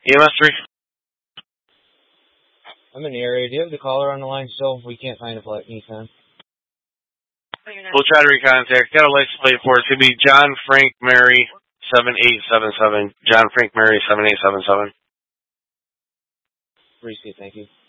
EMS 3. I'm in the area. Do you have the caller on the line still? We can't find a flat Nissan. We'll try to recontact. Got a license plate for it. It's going to be John Frank Mary 7877. John Frank Mary 7877. Appreciate it. Thank you.